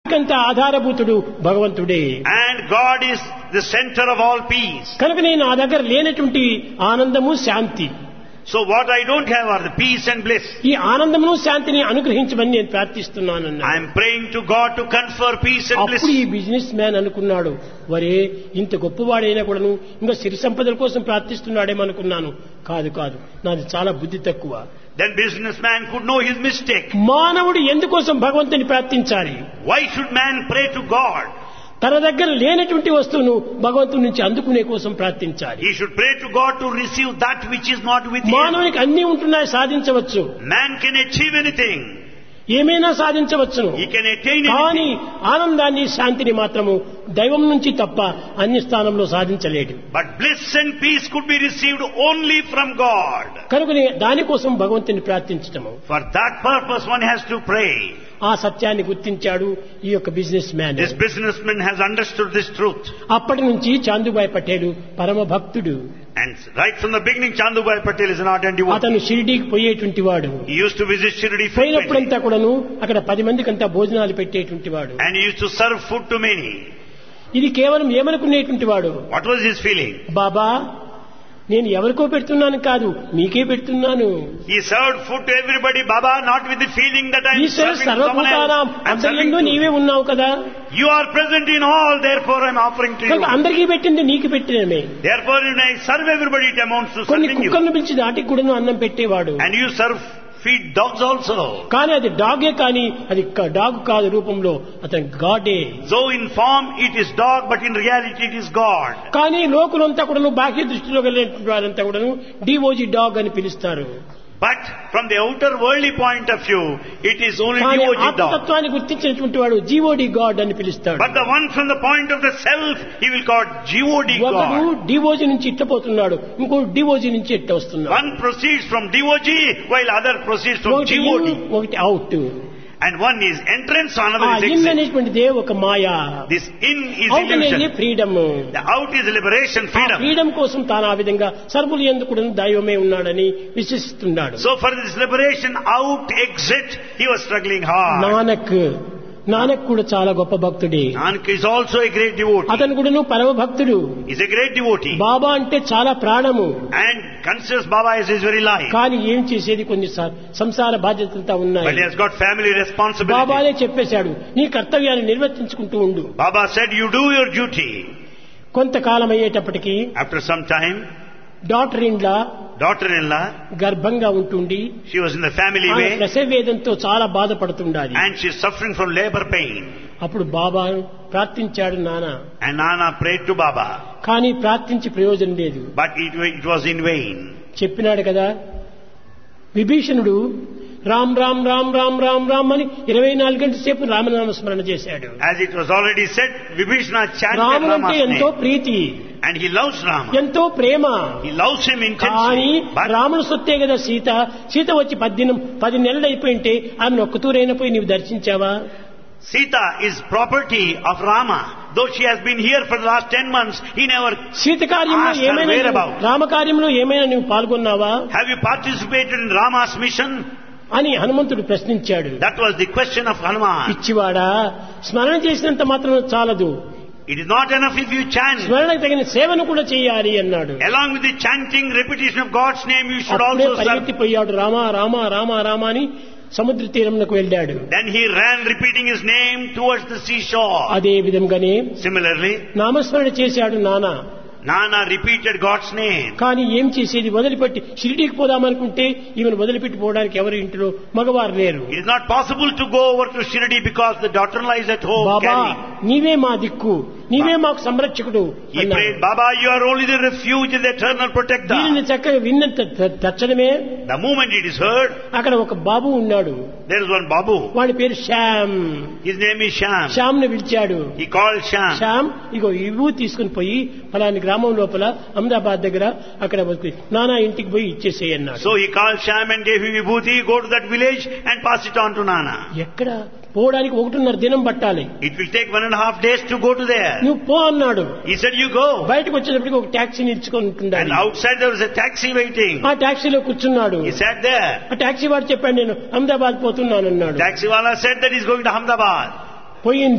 అంత ఆధారభూతుడు భగవంతుడే. And God is the center of all peace. కనుక నేను నా దగ్గర లేనటువంటి ఆనందము శాంతి, So what I don't have are the peace and bliss. ఈ ఆనందమును శాంతిని అనుగ్రహించమని నేను ప్రార్థిస్తున్నాను. I am praying to God to confer peace and bliss. అప్పుడు ఈ బిజినెస్ మ్యాన్ అనుకున్నాడు, వరే ఇంత గొప్పవాడైనా కూడాను ఇంకా సిరి సంపదల కోసం ప్రార్థిస్తున్నాడేమనుకున్నాను. కాదు కాదు, నాది చాలా బుద్ధి తక్కువ. Then businessman could know his mistake. మానవుడు ఎందుకోసం భగవంతుని ప్రార్థించాలి? Why should man pray to God? తన దగ్గర లేనటువంటి వస్తువును భగవంతుడి నుంచి అందుకునే కోసం ప్రార్థించాలి. He should pray to God to receive that which is not with him. మానవునికి అన్ని ఉంటున్నాయి, సాధించవచ్చు. Man can achieve anything. ఏమైనా సాధించవచ్చును. He can attain కానీ anything. ఆనందాన్ని శాంతిని మాత్రము దైవం నుంచి తప్ప అన్ని స్థానంలో సాధించలేడు. But bliss and peace could be received only from God. కనుకనే దానికోసం భగవంతుని ప్రార్థించటము. For that purpose one has to pray. ఆ సత్యాన్ని గుర్తించాడు ఈ యొక్క business man. This businessman has understood this truth. అప్పటి నుంచి చాందుబాయ్ పటేల్ పరమ భక్తుడు. And right from the beginning, Chandubhai Patel is an ardent devotee. అతను షిరిడీకి పోయేటువంటి వాడు. He used to visit Shirdi పోయినప్పుడంతా frequently. కూడాను అక్కడ 10 మందికంతా భోజనాలు పెట్టేటువంటి వాడు. And he used to serve food to many. ఇది కేవలం ఏమనుకునేటువంటి వాడు, What was his feeling? బాబా నేను ఎవరికో పెడుతున్నాను కాదు, మీకే పెడుతున్నాను. He served food to everybody, Baba, not with the feeling that I am Eshwara serving someone సర్వభూతానాం else. I am serving అంతర్యందు to నీవే ఉన్నావు కదా, you. are present in all, therefore I am offering to కనుక you. అందరికీ పెట్టింది నీకు పెట్టినమే. Therefore when I serve everybody, it amounts to కొన్ని serving you. కుక్కలను పిలిచి దాటికి కూడాను అన్నం పెట్టేవాడు. And you feed dogs also. కానీ అది డాగే, కానీ అది డాగ్ కాదు, రూపంలో అతను గాడే. So in form it is dog, but in reality it is God. కానీ లోకులంతా కూడాను బాహ్య దృష్టిలో కలిగినటువంటి వారంతా కూడాను డిఓజీ డాగ్ అని పిలుస్తారు. But from the outer worldly point of view, it is only కానీ devotee dog. ఆత్మతత్వాన్ని గుర్తించినటువంటి వాడు జీఓడి గాడ్ అని పిలుస్తాడు. But the one from the point of the self, he will call GOD ఒకడు God. డిఓజీ నుంచి ఇట్టపోతున్నాడు, ఇంకో డిఓజీ నుంచి ఇట్ట వస్తున్నాడు. One proceeds from DOG, while other proceeds from ఒకటి GOD. ఇన్, ఒకటి out. And one is entrance, ఆ another is in exit. అనేటువంటిదే ఒక మాయా. This in is అవుట్ అనేది illusion. Freedom. The out is liberation, freedom. Freedom కోసం తాను ఆ విధంగా సర్వులు ఎందుకు కూడా దైవమే ఉన్నాడని విశ్వసిస్తున్నాడు. So for this liberation, out, exit, he was struggling hard. Nanak కూడా చాలా గొప్ప భక్తుడే. Nanak is also a great devotee. అతను కూడా పరమ భక్తుడు. He's a great devotee. బాబా అంటే చాలా ప్రాణము. And considers Baba as his very life. కానీ ఏం చేసేది, కొన్ని సంసార బాధ్యతలంతా But he ఉన్నాయి. has got family responsibility. బాబానే చెప్పేశాడు, నీ కర్తవ్యాన్ని నిర్వర్తించుకుంటూ ఉండు. Baba said, you do your duty. కొంతకాలం అయ్యేటప్పటికి After some time, daughter-in-law, గర్భంగా ఉంటుండి she was in the family ఆమె way, ప్రసవ వేదంతో చాలా బాధపడుతుండాలి. and she is suffering from labor pain. అప్పుడు బాబా ప్రార్థించాడు నాన్న. And Nana prayed to Baba, కానీ ప్రార్థించి ప్రయోజనం లేదు. but it was in vain. చెప్పినాడు కదా, విభీషణుడు రామ్ రామ్ రామ్ రామ్ రామ్ రామ్ అని 24 గంటల సేపు రామనామ స్మరణ చేశాడు. As it was already said, Vibhishana chanted రాముడు అంటే Rama's ఎంతో name, Preethi, and he loves Rama. ఎంతో ప్రేమ. He loves him కానీ intensely. But రాముడు సొత్తే కదా సీత వచ్చి 10 నెలలు అయిపోయింటే ఆమెను ఒక్కతూరైనా పోయి నీవు దర్శించావా? Sita is property of Rama. Though she has been here for the last 10 months, he never Sita కార్యంలో asked her ఏమైనా whereabouts. రామ కార్యంలో ఏమైనా నువ్వు పాల్గొన్నావా Have you participated in Rama's mission? అని హనుమంతుడు ప్రశ్నించాడు. That was the question of Hanuman. పిచ్చివాడా, స్మరణ చేసినంత మాత్రం చాలదు, It is not enough if you chant. స్మరణకు తగిన సేవను కూడా చేయాలి అన్నాడు. Along with the chanting, repetition of God's name, you should అప్పుడే also serve. పరిగెత్తిపోయాడు, రామ రామ రామ రామ అని సముద్ర తీరంకు వెళ్ళాడు. Then he ran repeating his name towards the seashore. అదే విధంగానే Similarly, నామస్మరణ చేశాడు నాన్న. Nana repeated God's name. కానీ ఏం చేసేది, వదిలిపెట్టి షిరిడీకి పోదామనుకుంటే ఈమెను వదిలిపెట్టి పోవడానికి ఎవరి ఇంటిలో మగవారు లేరు. It is not possible to go over to Shirdi because the daughter-in-law is at home Baba carrying. నీవే మా దిక్కు, నీవే మాకు సంరక్షకుడు He prayed, Baba, you are only the refuge and the eternal protector. దీనిని చక్కగా విన్నంత తక్షణమే The moment it is heard, అక్కడ ఒక బాబు ఉన్నాడు. there is one Babu. వాడి పేరు Shyam. His name is Sham. Shyam ని పిలిచాడు. He called Sham. శ్యామ్, ఇగో ఇవ్వు తీసుకుని పోయి ఫలాని గ్రామం లోపల అహ్మదాబాద్ దగ్గర అక్కడ నానా ఇంటికి పోయి ఇచ్చేసేయి అన్నాడు. So he called Sham and gave him vibhuti, go to that village and pass it on to Nana. ఎక్కడ పోవడానికి 1.5 దినం పట్టాలి. It will take 1.5 days to go to there. నువ్వు పో అన్నాడు. He said, you go. బయటకు వచ్చేటప్పటికి ఒక టాక్సీని ఇచ్చుకొని And ఉంటుండాలి. outside there was a taxi waiting. ఆ టాక్సీలో కూర్చున్నాడు. He sat there. ఆ టాక్సీ వాడు చెప్పాడు, నేను అహ్మదాబాద్ పోతున్నాను అన్నాడు. Taxi wala said that he's going to Ahmedabad. పోయింది.